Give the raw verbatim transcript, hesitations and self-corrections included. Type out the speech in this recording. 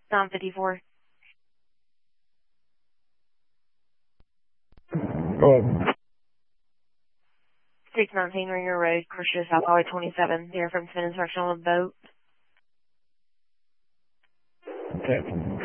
nine fifty-four. Go ahead. six nineteen Ringer Road, Crucius, South Highway twenty-seven. There from Spin Instruction on the boat. Okay.